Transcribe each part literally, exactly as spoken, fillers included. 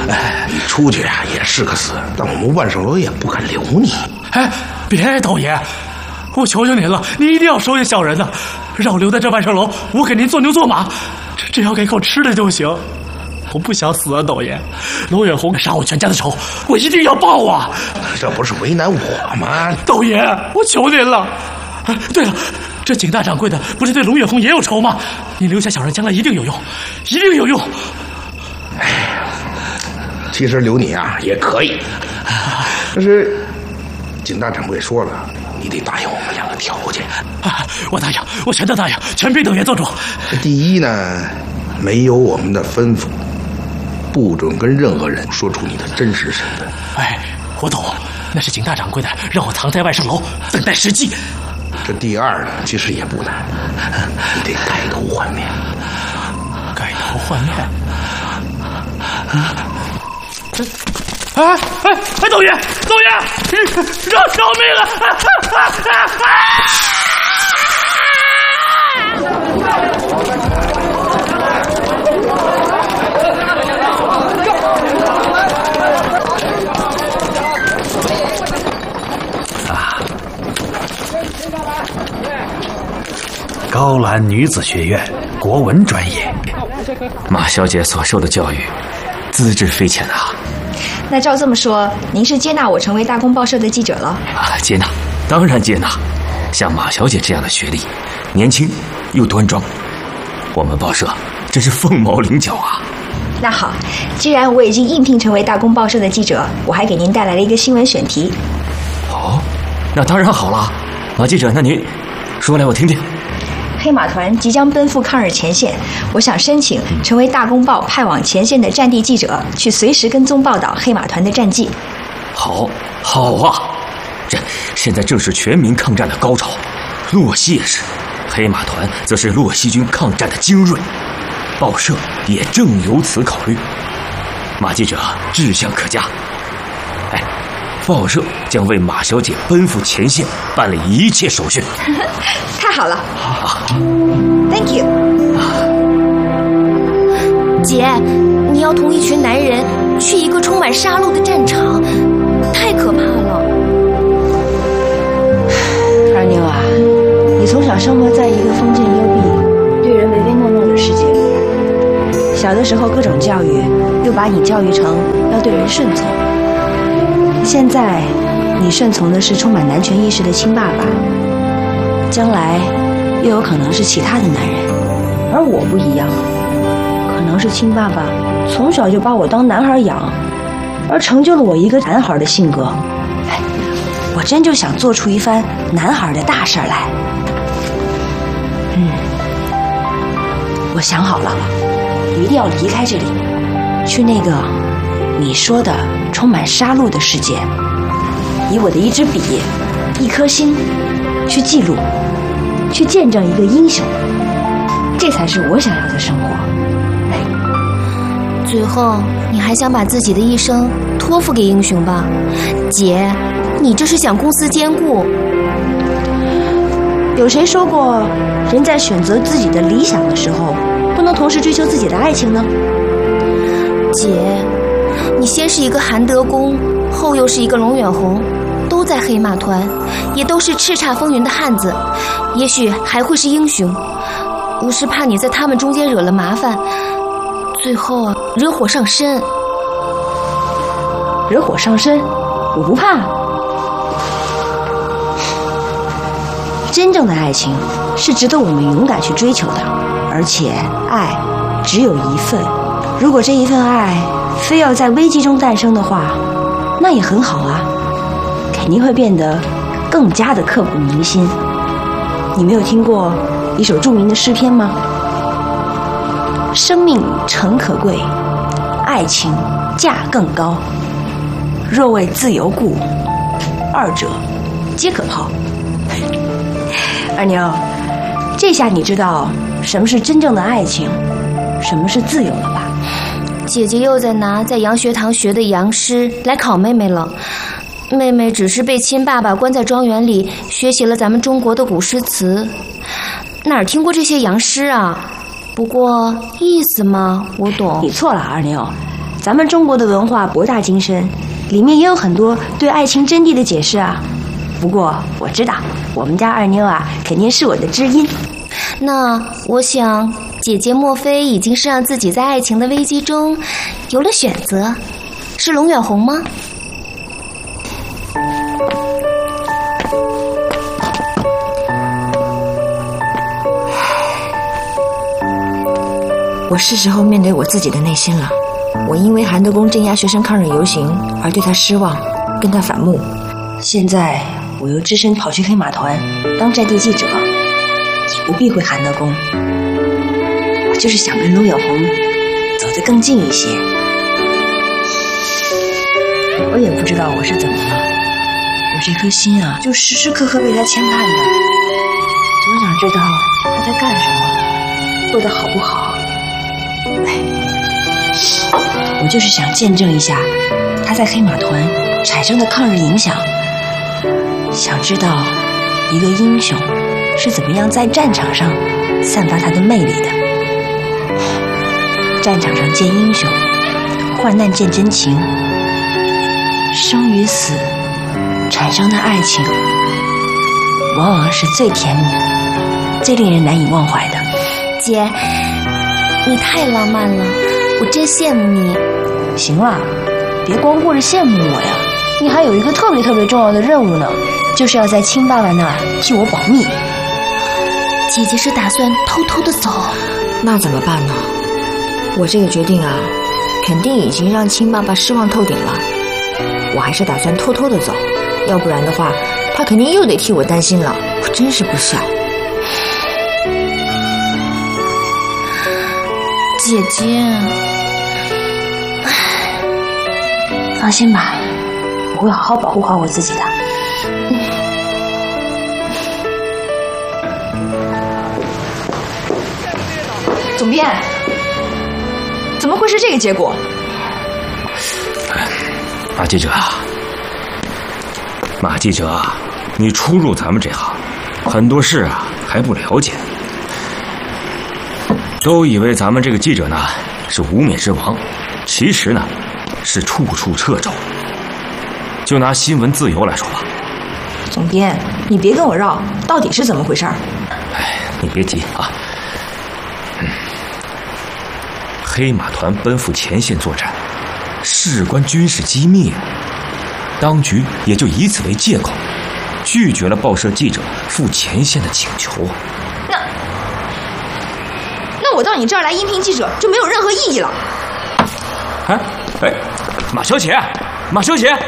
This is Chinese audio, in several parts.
哎，你出去啊也是个死，但我们万寿楼也不敢留你。 哎，别，窦爷，我求求您了，您一定要收下小人呐，让我留在这万寿楼，我给您做牛做马，只要给口吃的就行。我不想死啊，窦爷！龙远红杀我全家的仇，我一定要报啊！ 这不是为难我吗？ 窦爷，我求您了。对了，这景大掌柜的不是对龙远红也有仇吗？您留下小人，将来一定有用，一定有用。 哎，其实留你啊也可以，可是景大掌柜说了，你得答应我们两个条件。 啊，我答应，我全都答应，全凭窦爷做主。 第一呢，没有我们的吩咐，不准跟任何人说出你的真实身份。 哎，我懂，那是景大掌柜的让我藏在万寿楼，等待时机。 这第二呢，其实也不难，你得改头换面。 改头换面？这，哎哎哎，窦爷，窦爷，饶饶命啊！ 高兰女子学院国文专业， 马小姐所受的教育资质非浅啊。 那照这么说，您是接纳我成为大公报社的记者了？ 啊，接纳，当然接纳。像马小姐这样的学历，年轻又端庄，我们报社真是凤毛麟角啊。 那好，既然我已经应聘成为大公报社的记者，我还给您带来了一个新闻选题。 哦，那当然好了。马记者，那您说来我听听。 黑马团即将奔赴抗日前线，我想申请成为大公报派往前线的战地记者，去随时跟踪报道黑马团的战绩。 好，好啊！这现在正是全民抗战的高潮，洛西也是，黑马团则是洛西军抗战的精锐，报社也正由此考虑。马记者志向可嘉，哎，报社将为马小姐奔赴前线办理一切手续。 太好了， 啊 Thank you。 姐，你要同一群男人去一个充满杀戮的战场，太可怕了。 二妞啊，你从小生活在一个封建幽闭、对人唯唯诺诺的世界里，小的时候各种教育又把你教育成要对人顺从。现在你顺从的是充满男权意识的亲爸爸，将来又有可能是其他的男人。而我不一样，可能是亲爸爸从小就把我当男孩养，而成就了我一个男孩的性格。哎，我真就想做出一番男孩的大事来。嗯，我想好了，一定要离开这里，去那个你说的充满杀戮的世界，以我的一支笔、一颗心去记录，去见证一个英雄，这才是我想要的生活。 最后，你还想把自己的一生托付给英雄吧？姐，你这是想公私兼顾。 有谁说过，人在选择自己的理想的时候，不能同时追求自己的爱情呢？ 姐，你先是一个韩德公，后又是一个龙远红，都在黑马团，也都是叱咤风云的汉子，也许还会是英雄。我是怕你在他们中间惹了麻烦，最后惹火上身。 惹火上身，我不怕。真正的爱情是值得我们勇敢去追求的，而且爱只有一份。如果这一份爱非要在危机中诞生的话，那也很好啊，肯定会变得更加的刻骨铭心。你没有听过一首著名的诗篇吗？生命诚可贵，爱情价更高。若为自由故，二者皆可抛。二妞，这下你知道什么是真正的爱情，什么是自由了吧？ 姐姐又在拿在洋学堂学的洋诗来考妹妹了。妹妹只是被亲爸爸关在庄园里学习了咱们中国的古诗词，哪儿听过这些洋诗啊？不过意思嘛，我懂。 你错了，二妞，咱咱们中国的文化博大精深，里面也有很多对爱情真谛的解释啊。不过我知道，我们家二妞啊，肯定是我的知音。 那我想，姐姐莫非已经是让自己在爱情的危机中有了选择？是龙远红吗？ 我是时候面对我自己的内心了。我因为韩德公镇压学生抗日游行而对他失望，跟他反目。现在我又只身跑去黑马团当战地记者，也不避讳韩德公。我就是想跟龙远红走得更近一些。我也不知道我是怎么了，我这颗心啊，就时时刻刻被他牵绊着，总想知道他在干什么，过得好不好。我就是想见证一下他在黑马团产生的抗日影响，想知道一个英雄是怎么样在战场上散发他的魅力的。战场上见英雄，患难见真情，生与死产生的爱情往往是最甜蜜、最令人难以忘怀的。 姐，你太浪漫了，我真羡慕你。 行了，别光顾着羡慕我呀，你还有一个特别特别重要的任务呢，就是要在亲爸爸那儿替我保密。 姐姐是打算偷偷的走？ 那怎么办呢？我这个决定啊，肯定已经让亲爸爸失望透顶了。我还是打算偷偷的走，要不然的话，他肯定又得替我担心了。我真是不孝。 姐姐， 放心吧，我会好好保护好我自己的。 总编，怎么会是这个结果？ 马记者啊，马记者啊，你初入咱们这行，很多事啊还不了解，都以为咱们这个记者呢是无冕之王，其实呢是处处掣肘。就拿新闻自由来说吧， 总编，你别跟我绕，到底是怎么回事？ 哎，你别急啊。嗯，黑马团奔赴前线作战，事关军事机密，当局也就以此为借口，拒绝了报社记者赴前线的请求。 那那我到你这儿来应聘记者就没有任何意义了。 哎哎，马小姐，马小姐，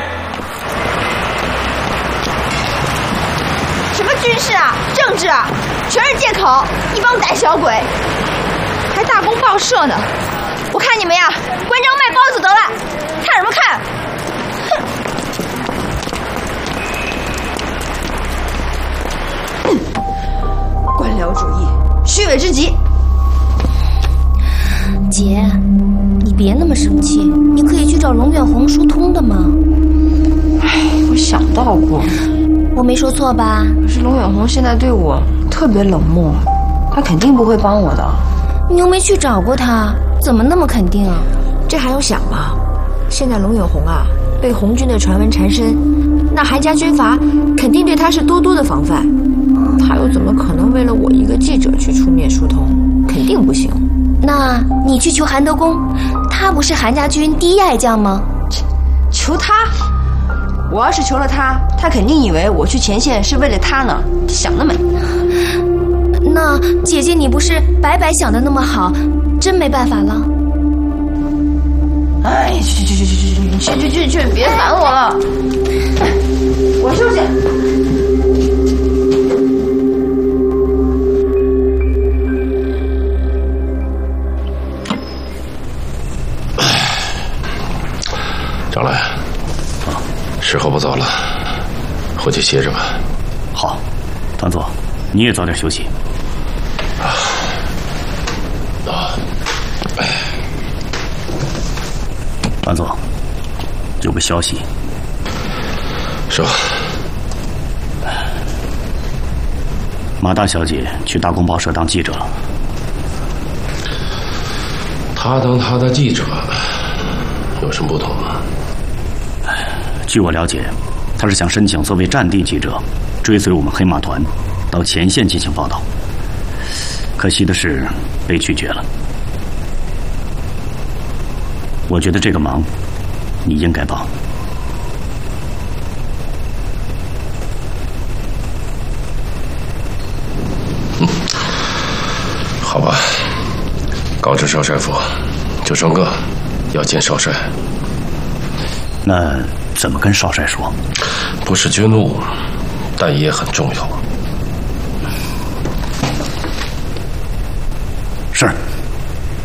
什么军事啊，政治啊，全是借口，一帮胆小鬼，还大公报社呢。我看你们呀，关张卖包子得了，看什么看？哼！官僚主义，虚伪至极。 姐，你别那么生气，你可以去找龙远红疏通的嘛。 唉，我想到过， 我没说错吧？ 可是龙远红现在对我特别冷漠，他肯定不会帮我的。 你又没去找过他，怎么那么肯定啊？ 这还用想吗？现在龙远红啊，被红军的传闻缠身，那韩家军阀肯定对他是多多的防范，他又怎么可能为了我一个记者去出面疏通？肯定不行。 那你去求韩德公，他不是韩家军第一爱将吗？ 求他？我要是求了他，他肯定以为我去前线是为了他呢，想得美。 那姐姐你不是白白想的那么好，真没办法了。 哎，去去去去去去去去去，别烦我了，我休息。 张来，时候不早了，回去歇着吧。 好，团座，你也早点休息。 啊啊！哎， 团座，有个消息。 说。 马大小姐去大公报社当记者了。 她当她的记者， 有什么不同吗？ 据我了解，他是想申请作为战地记者，追随我们黑马团到前线进行报道。可惜的是，被拒绝了。我觉得这个忙，你应该帮。 嗯，好吧。告知少帅府，就剩个要见少帅。 那怎么跟少帅说？ 不是军务，但也很重要。 是。